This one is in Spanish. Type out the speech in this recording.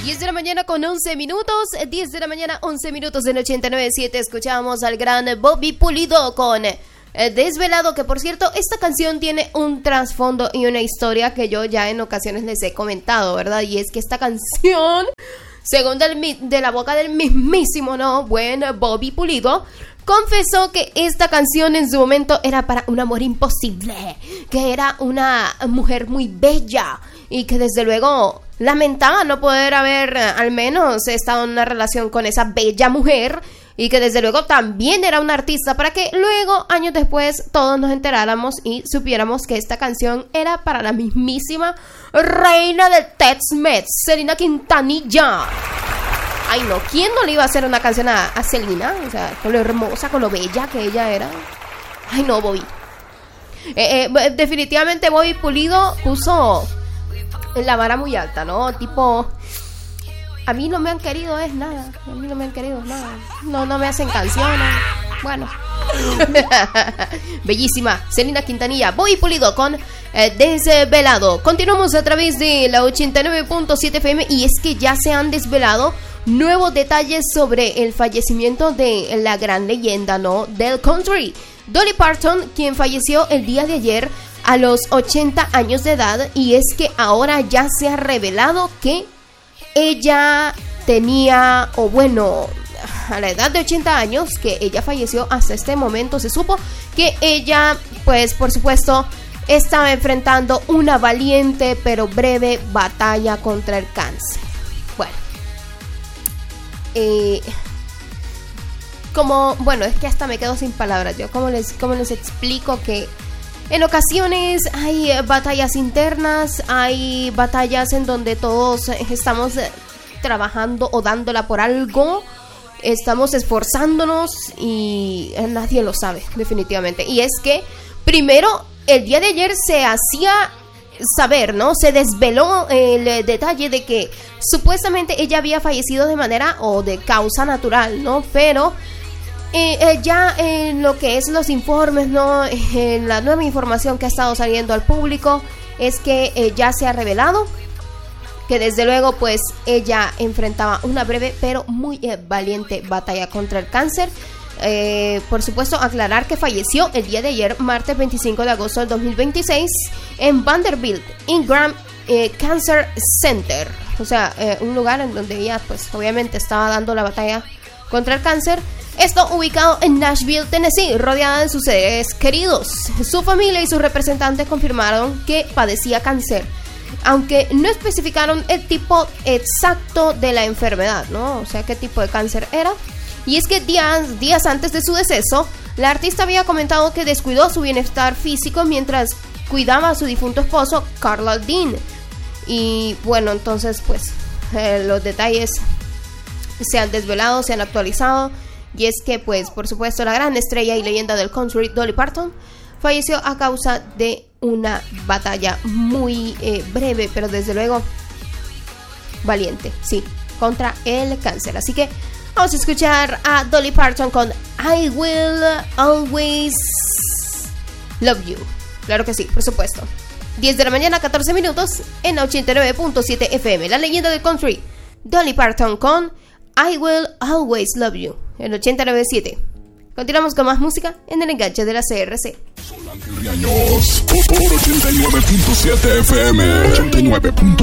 10 de la mañana con 11 minutos, 10 de la mañana 11 minutos en 89.7 escuchamos al gran Bobby Pulido con Desvelado, que por cierto, esta canción tiene un trasfondo y una historia que yo ya en ocasiones les he comentado, ¿verdad? Y es que esta canción, según de la boca del mismísimo, ¿no?, buen Bobby Pulido, confesó que esta canción en su momento era para un amor imposible, que era una mujer muy bella y que desde luego lamentaba no poder haber al menos estado en una relación con esa bella mujer y que desde luego también era una artista, para que luego, años después, todos nos enteráramos y supiéramos que esta canción era para la mismísima reina del Tex-Mex, Selena Quintanilla. Ay no, ¿quién no le iba a hacer una canción a Selena? O sea, con lo hermosa, con lo bella que ella era. Ay no, Bobby. Definitivamente Bobby Pulido puso la vara muy alta, ¿no? Tipo, a mí no me han querido es nada. A mí no me han querido nada. No me hacen canciones. Bueno. Bellísima. Selena Quintanilla, Bobby Pulido con Desvelado. Continuamos a través de la 89.7 FM y es que ya se han desvelado nuevos detalles sobre el fallecimiento de la gran leyenda, ¿no?, del country, Dolly Parton, quien falleció el día de ayer a los 80 años de edad, y es que ahora ya se ha revelado que ella tenía, o bueno, a la edad de 80 años que ella falleció, hasta este momento se supo que ella, pues por supuesto, estaba enfrentando una valiente pero breve batalla contra el cáncer. Bueno, es que hasta me quedo sin palabras. Yo cómo les explico que en ocasiones hay batallas internas, hay batallas en donde todos estamos trabajando o dándola por algo, estamos esforzándonos y nadie lo sabe definitivamente. Y es que primero, el día de ayer se hacía saber, ¿no?, se desveló el detalle de que supuestamente ella había fallecido de manera o de causa natural, ¿no? Pero ya en lo que es los informes, ¿no?, en la nueva información que ha estado saliendo al público es que ya se ha revelado que desde luego pues ella enfrentaba una breve pero muy valiente batalla contra el cáncer. Por supuesto, aclarar que falleció el día de ayer, martes 25 de agosto del 2026, en Vanderbilt Ingram Cancer Center. O sea, un lugar en donde ella pues obviamente estaba dando la batalla contra el cáncer. Esto ubicado en Nashville, Tennessee, rodeada de sus seres queridos. Su familia y sus representantes confirmaron que padecía cáncer, aunque no especificaron el tipo exacto de la enfermedad, ¿no? O sea, qué tipo de cáncer era. Y es que días antes de su deceso, la artista había comentado que descuidó su bienestar físico mientras cuidaba a su difunto esposo, Carl Dean. Y bueno, entonces pues los detalles se han desvelado, se han actualizado. Y es que pues por supuesto la gran estrella y leyenda del country, Dolly Parton, falleció a causa de una batalla muy breve, pero desde luego valiente, sí, contra el cáncer. Así que vamos a escuchar a Dolly Parton con I Will Always Love You. Claro que sí, por supuesto. 10 de la mañana, 14 minutos en 89.7 FM. La leyenda del country, Dolly Parton con I Will Always Love You en 89.7. Continuamos con más música en el enganche de la CRC. Por 89.7 FM. 89.